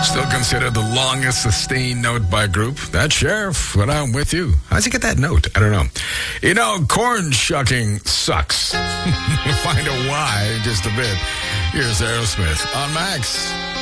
Still considered the longest sustained note by a group. That Sheriff, when I'm with you. How'd you get that note? I don't know. You know, corn shucking sucks. We'll find out why in just a bit. Here's Aerosmith on Max.